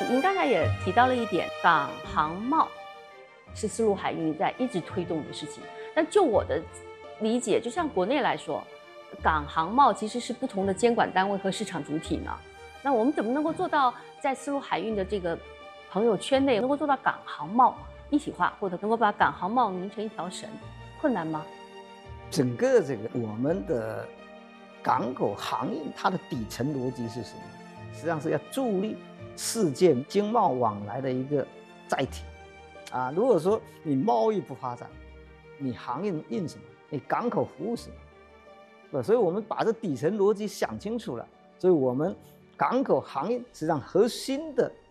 您刚才也提到了一点，港航贸是丝路海运在一直推动的事情。但就我的理解，就像国内来说，港航贸其实是不同的监管单位和市场主体呢。那我们怎么能够做到在丝路海运的这个朋友圈内，能够做到港航贸一体化，或者能够把港航贸拧成一条绳，困难吗？ 整个我们的港口航运，它的底层逻辑是什么？实际上是要助力世界经贸往来的一个载体。如果说你贸易不发展，你航运什么？你港口服务什么？所以我们把这底层逻辑想清楚了。所以我们港口航运实际上核心的